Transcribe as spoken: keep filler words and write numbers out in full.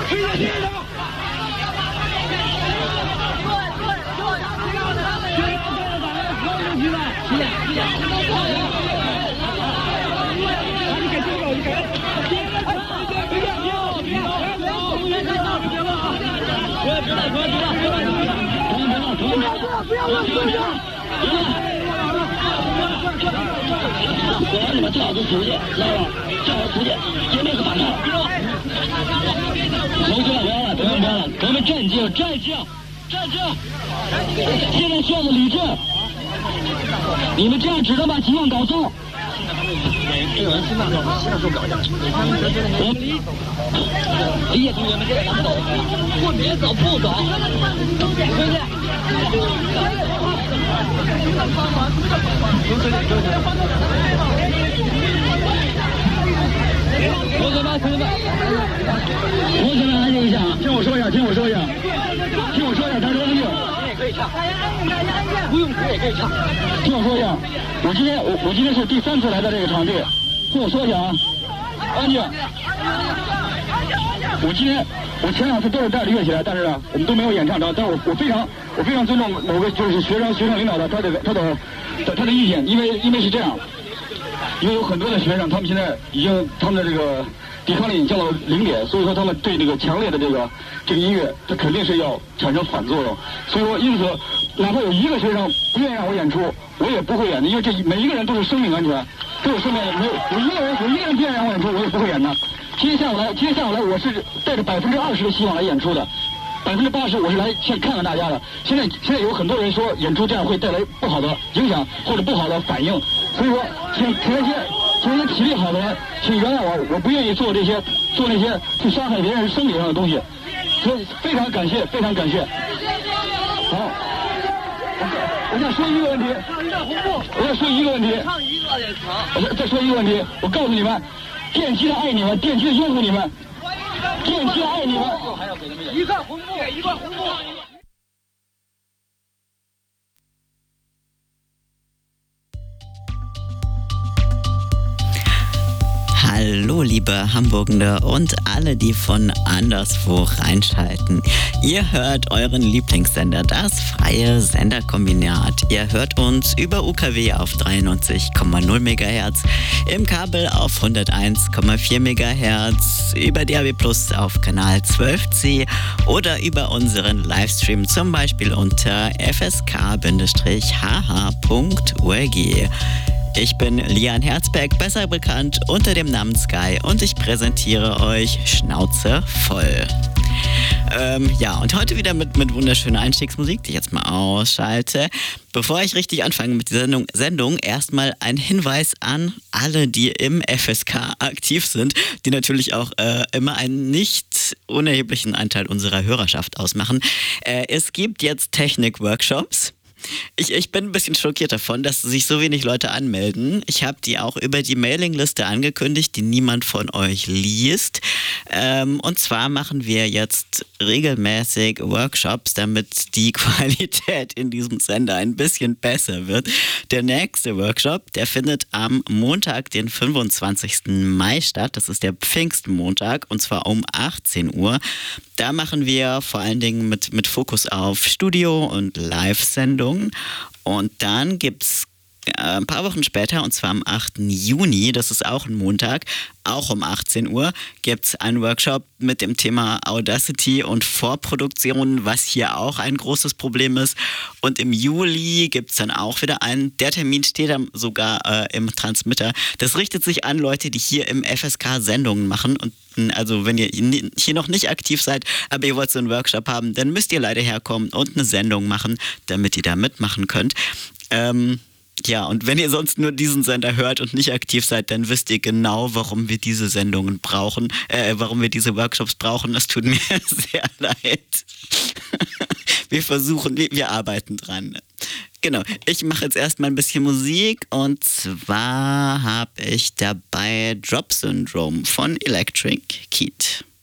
不要乱说话！我让你们最好是出去，知道吧？最好出去，绝对是反抗。同学们不要了，同学们不要了，我们镇静，镇静，镇静。现在需要的理智。你们这样只能把情况搞糟。这个人心脏状况，心脏受不了。我理理解同学们，这个咱们走，不别走，不走，回去。同学们，同学们，同学们安静一下，听我说一下，听我说一下，听我说一下，大家安静。你也可以唱，大家安静，大家安静，不用哭也可以唱。听我说一下，我今天我我今天是第三次来到这个场地，听我说一下啊，安静。我今天我前两次都是带着乐器来，但是呢，我们都没有演唱着。但是我我非常我非常尊重某个就是学生学生领导的他的他的他的意见，因为因为是这样，因为有很多的学生他们现在已经他们的这个抵抗力已经降到零点，所以说他们对这个强烈的这个这个音乐，它肯定是要产生反作用。所以说，因此哪怕有一个学生不愿意让我演出，我也不会演的，因为这每一个人都是生命安全，都有生命，没有有一个人有一个人不愿意让我演出，我也不会演的。今天下午来，今天下午来，我是带着百分之二十的希望来演出的，百分之八十我是来先看看大家的。现在现在有很多人说演出这样会带来不好的影响或者不好的反应，所以说请请那些请那些体力好的人，请原谅我，我不愿意做这些做那些去伤害别人生理上的东西，所以非常感谢，非常感谢。好，我我再说一个问题，我再说一个问题，我再再说一个问题，我告诉你们。电击的爱你们，电击的拥护你们，电击的爱你们。一块红布，一块红布。 Hallo liebe Hamburgende und alle, die von anderswo reinschalten. Ihr hört euren Lieblingssender, das Freie Senderkombinat. Ihr hört uns über U K W auf dreiundneunzig Komma null Megahertz, im Kabel auf hunderteins Komma vier Megahertz, über D A B Plus auf Kanal zwölf C oder über unseren Livestream zum Beispiel unter f s k h h punkt org. Ich bin Lian Herzberg, besser bekannt unter dem Namen Sky, und ich präsentiere euch Schnauze voll. Ähm, ja, und heute wieder mit, mit wunderschöner Einstiegsmusik, die ich jetzt mal ausschalte. Bevor ich richtig anfange mit der Sendung, Sendung erstmal ein Hinweis an alle, die im F S K aktiv sind, die natürlich auch äh, immer einen nicht unerheblichen Anteil unserer Hörerschaft ausmachen. Äh, es gibt jetzt Technik-Workshops. Ich, ich bin ein bisschen schockiert davon, dass sich so wenig Leute anmelden. Ich habe die auch über die Mailingliste angekündigt, die niemand von euch liest. Ähm, und zwar machen wir jetzt regelmäßig Workshops, damit die Qualität in diesem Sender ein bisschen besser wird. Der nächste Workshop, der findet am Montag, den fünfundzwanzigsten Mai statt. Das ist der Pfingstmontag, und zwar um achtzehn Uhr. Da machen wir vor allen Dingen mit, mit Fokus auf Studio- und Live-Sendungen. Und dann gibt's ein paar Wochen später, und zwar am achten Juni, das ist auch ein Montag, auch um achtzehn Uhr, gibt es einen Workshop mit dem Thema Audacity und Vorproduktion, was hier auch ein großes Problem ist. Und im Juli gibt es dann auch wieder einen. Der Termin steht dann sogar äh, im Transmitter. Das richtet sich an Leute, die hier im F S K Sendungen machen. Und also wenn ihr hier noch nicht aktiv seid, aber ihr wollt so einen Workshop haben, dann müsst ihr leider herkommen und eine Sendung machen, damit ihr da mitmachen könnt. Ähm... Ja, und wenn ihr sonst nur diesen Sender hört und nicht aktiv seid, dann wisst ihr genau, warum wir diese Sendungen brauchen, äh, warum wir diese Workshops brauchen. Das tut mir sehr leid. Wir versuchen, wir, wir arbeiten dran. Genau, ich mache jetzt erstmal ein bisschen Musik, und zwar habe ich dabei Drop Syndrome von Electric Kid.